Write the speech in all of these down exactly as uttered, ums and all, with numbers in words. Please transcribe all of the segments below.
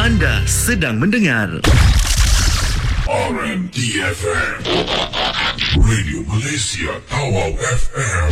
Anda sedang mendengar R M D F M, Radio Malaysia Tawau F M.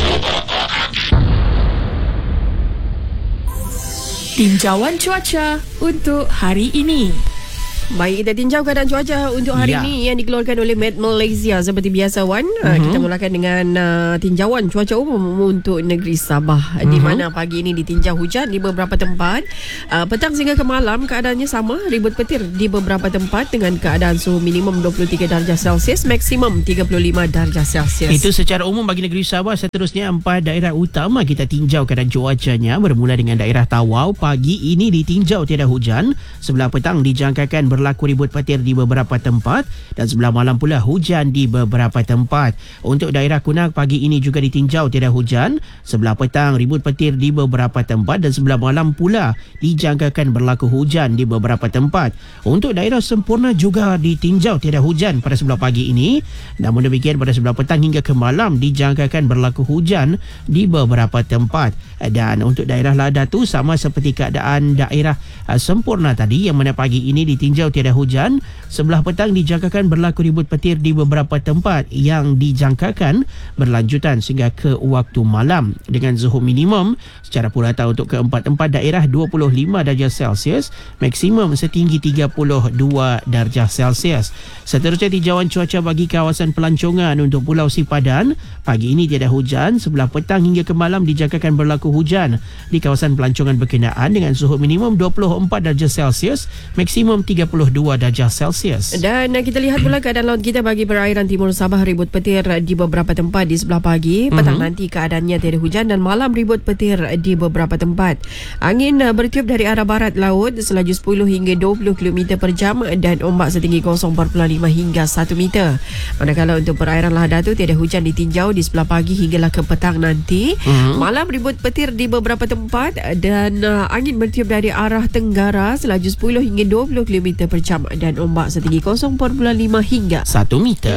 Tinjauan cuaca untuk hari ini. Baik, kita tinjau keadaan cuaca untuk hari ya. ini yang dikeluarkan oleh Met Malaysia. Seperti biasa, Wan, uh-huh. kita mulakan dengan uh, tinjauan cuaca umum untuk negeri Sabah, uh-huh. di mana pagi ini ditinjau hujan di beberapa tempat. uh, Petang sehingga ke malam keadaannya sama, ribut petir di beberapa tempat dengan keadaan suhu minimum dua puluh tiga darjah Celsius, maksimum tiga puluh lima darjah Celsius. Itu secara umum bagi negeri Sabah. Seterusnya empat daerah utama kita tinjau keadaan cuacanya. Bermula dengan daerah Tawau, pagi ini ditinjau tiada hujan. Sebelah petang dijangkakan berlaku ribut petir di beberapa tempat dan sebelah malam pula hujan di beberapa tempat. Untuk daerah Kunak, pagi ini juga ditinjau tiada hujan. Sebelah petang ribut petir di beberapa tempat dan sebelah malam pula dijangkakan berlaku hujan di beberapa tempat. Untuk daerah Sempurna juga ditinjau tiada hujan pada sebelah pagi ini. Namun demikian pada sebelah petang hingga ke malam dijangkakan berlaku hujan di beberapa tempat. Dan untuk daerah Ladatu sama seperti keadaan daerah uh, Sempurna tadi, yang mana pagi ini ditinjau tiada hujan. Sebelah petang dijangkakan berlaku ribut petir di beberapa tempat yang dijangkakan berlanjutan sehingga ke waktu malam dengan suhu minimum secara purata untuk keempat-empat daerah dua puluh lima darjah Celsius, maksimum setinggi tiga puluh dua darjah Celsius. Seterusnya tinjauan cuaca bagi kawasan pelancongan untuk Pulau Sipadan. Pagi ini tiada hujan. Sebelah petang hingga ke malam dijangkakan berlaku hujan di kawasan pelancongan berkenaan dengan suhu minimum dua puluh empat darjah Celsius, maksimum tiga puluh dua darjah Celsius. Dan uh, kita lihat pula keadaan laut kita bagi perairan timur Sabah, ribut petir di beberapa tempat di sebelah pagi. Petang uh-huh. nanti keadaannya tiada hujan dan malam ribut petir di beberapa tempat. Angin uh, bertiup dari arah barat laut selaju sepuluh hingga dua puluh kilometer per jam dan ombak setinggi kosong perpuluhan lima hingga satu meter. Manakala untuk perairan Lahadatu tiada hujan ditinjau di sebelah pagi hinggalah ke petang nanti. Uh-huh. Malam ribut petir di beberapa tempat dan uh, angin bertiup dari arah tenggara selaju sepuluh hingga dua puluh kilometer per jam dan ombak setinggi kosong perpuluhan lima hingga satu meter.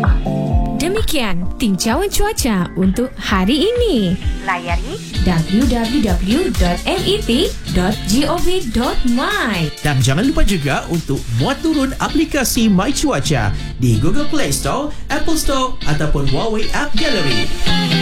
Demikian tinjauan cuaca untuk hari ini. Layari w w w dot met dot gov dot my. Dan jangan lupa juga untuk muat turun aplikasi My Cuaca di Google Play Store, Apple Store ataupun Huawei App Gallery.